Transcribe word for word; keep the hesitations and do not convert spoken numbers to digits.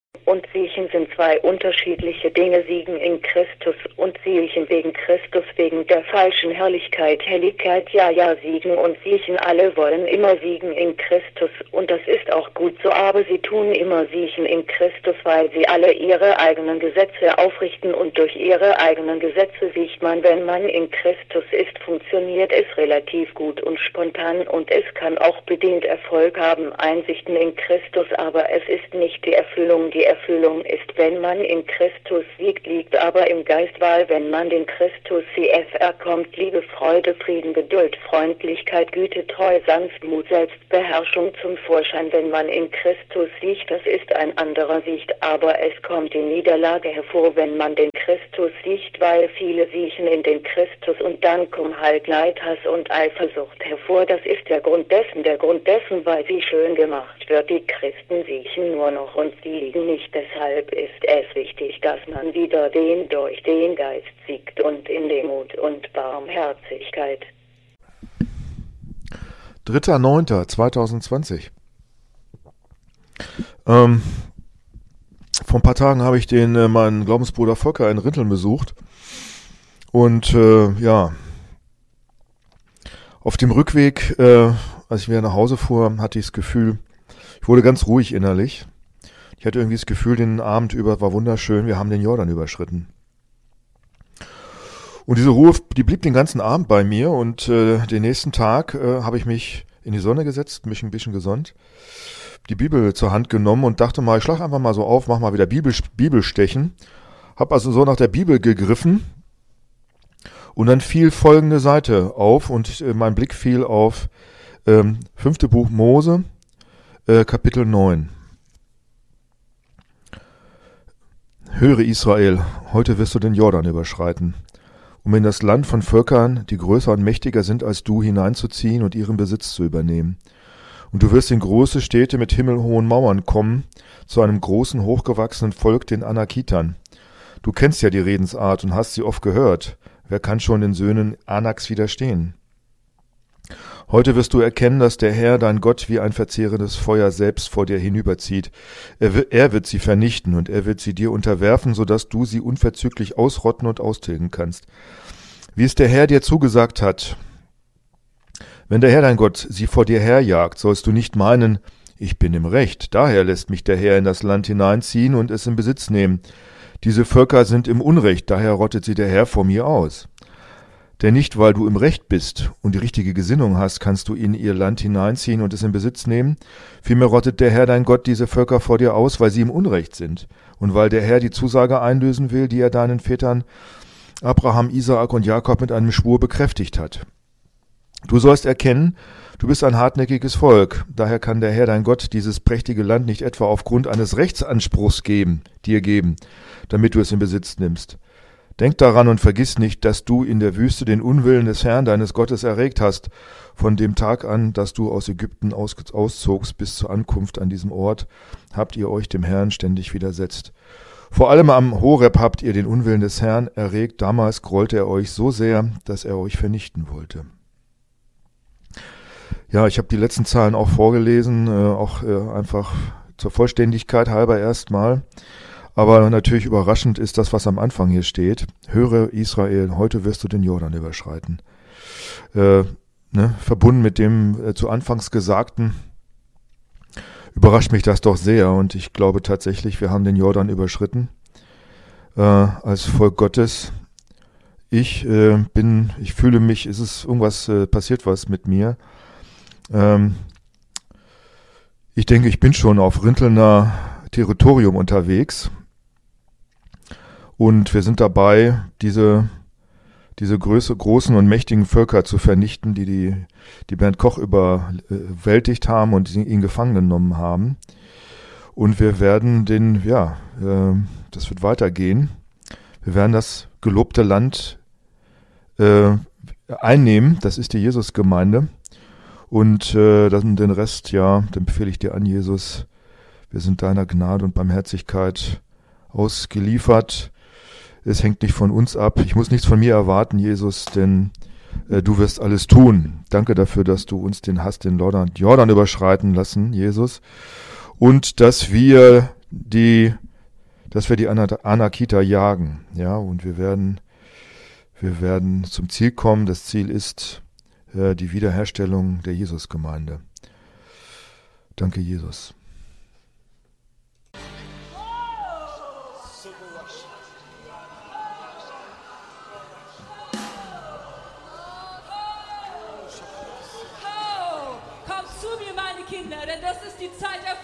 und Siechen sind zwei unterschiedliche Dinge. Siegen in Christus und Siechen wegen Christus, wegen der falschen Herrlichkeit. Helligkeit, ja, ja, Siegen und Siechen, alle wollen immer siegen in Christus und das ist auch gut so, aber sie tun immer Siechen in Christus, weil sie alle ihre eigenen Gesetze aufrichten und durch ihre eigenen Gesetze sieht man, wenn man in Christus ist, funktioniert es relativ gut und spontan und es kann auch bedingt Erfolg haben, Einsichten in Christus, aber es ist nicht die Erfüllung. Die Erfüllung ist, wenn man in Christus siegt, liegt aber im Geist, weil wenn man den Christus C F R kommt, Liebe, Freude, Frieden, Geduld, Freundlichkeit, Güte, Treue, Sanftmut, Selbstbeherrschung zum Vorschein, wenn man in Christus siegt, das ist ein anderer Sicht, aber es kommt die Niederlage hervor, wenn man den Christus siegt, weil viele siechen in den Christus und dann kommen halt Neid, Hass und Eifersucht hervor, das ist der Grund dessen, der Grund dessen, weil sie schön gemacht wird, die Christen siechen nur noch und sie liegen nicht, deshalb ist es wichtig, dass man wieder den durch den Geist siegt und in Demut und Barmherzigkeit. dritter neunter zweitausendzwanzig. Ähm, vor ein paar Tagen habe ich den äh, meinen Glaubensbruder Volker in Rinteln besucht und äh, ja, auf dem Rückweg, äh, als ich wieder nach Hause fuhr, hatte ich das Gefühl, ich wurde ganz ruhig innerlich. Ich hatte irgendwie das Gefühl, den Abend über war wunderschön, wir haben den Jordan überschritten. Und diese Ruhe, die blieb den ganzen Abend bei mir und äh, den nächsten Tag äh, habe ich mich in die Sonne gesetzt, mich ein bisschen gesonnt, die Bibel zur Hand genommen und dachte mal, ich schlag einfach mal so auf, mach mal wieder Bibel, Bibelstechen. Hab also so nach der Bibel gegriffen und dann fiel folgende Seite auf und äh, mein Blick fiel auf ähm, fünfte Buch Mose, äh, Kapitel neun. Höre Israel, heute wirst du den Jordan überschreiten, um in das Land von Völkern, die größer und mächtiger sind als du, hineinzuziehen und ihren Besitz zu übernehmen. Und du wirst in große Städte mit himmelhohen Mauern kommen, zu einem großen, hochgewachsenen Volk, den Anakitern. Du kennst ja die Redensart und hast sie oft gehört. Wer kann schon den Söhnen Anaks widerstehen? Heute wirst du erkennen, dass der Herr, dein Gott, wie ein verzehrendes Feuer selbst vor dir hinüberzieht. Er wird, er wird sie vernichten und er wird sie dir unterwerfen, sodass du sie unverzüglich ausrotten und austilgen kannst. Wie es der Herr dir zugesagt hat. Wenn der Herr, dein Gott, sie vor dir herjagt, sollst du nicht meinen, ich bin im Recht. Daher lässt mich der Herr in das Land hineinziehen und es in Besitz nehmen. Diese Völker sind im Unrecht, daher rottet sie der Herr vor mir aus. Denn nicht, weil du im Recht bist und die richtige Gesinnung hast, kannst du in ihr Land hineinziehen und es in Besitz nehmen. Vielmehr rottet der Herr, dein Gott, diese Völker vor dir aus, weil sie im Unrecht sind. Und weil der Herr die Zusage einlösen will, die er deinen Vätern Abraham, Isaak und Jakob mit einem Schwur bekräftigt hat. Du sollst erkennen, du bist ein hartnäckiges Volk. Daher kann der Herr, dein Gott, dieses prächtige Land nicht etwa aufgrund eines Rechtsanspruchs geben, dir geben, damit du es in Besitz nimmst. Denk daran und vergiss nicht, dass du in der Wüste den Unwillen des Herrn, deines Gottes, erregt hast, von dem Tag an, dass du aus Ägypten aus, auszogst bis zur Ankunft an diesem Ort, habt ihr euch dem Herrn ständig widersetzt. Vor allem am Horeb habt ihr den Unwillen des Herrn erregt, damals grollte er euch so sehr, dass er euch vernichten wollte. Ja, ich habe die letzten Zahlen auch vorgelesen, äh, auch äh, einfach zur Vollständigkeit halber erstmal. Aber natürlich überraschend ist das, was am Anfang hier steht. Höre Israel, heute wirst du den Jordan überschreiten. Äh, ne, verbunden mit dem äh, zu Anfangs Gesagten, überrascht mich das doch sehr. Und ich glaube tatsächlich, wir haben den Jordan überschritten äh, als Volk Gottes. Ich äh, bin, ich fühle mich, es ist irgendwas, äh, passiert was mit mir. Ähm, ich denke, ich bin schon auf Rintelner Territorium unterwegs. Und wir sind dabei, diese, diese Größe, großen und mächtigen Völker zu vernichten, die, die, die Bernd Koch überwältigt haben und ihn gefangen genommen haben. Und wir werden den, ja, äh, das wird weitergehen. Wir werden das gelobte Land äh, einnehmen. Das ist die Jesusgemeinde. Und äh, dann den Rest, ja, den befehle ich dir an, Jesus. Wir sind deiner Gnade und Barmherzigkeit ausgeliefert. Es hängt nicht von uns ab. Ich muss nichts von mir erwarten, Jesus, denn äh, du wirst alles tun. Danke dafür, dass du uns den Hass, den Jordan, Jordan überschreiten lassen, Jesus. Und dass wir die, dass wir die Anakita jagen, ja, und wir werden, wir werden zum Ziel kommen. Das Ziel ist äh, die Wiederherstellung der Jesusgemeinde. Danke, Jesus. Kommt zu mir, meine Kinder, denn das ist die Zeit der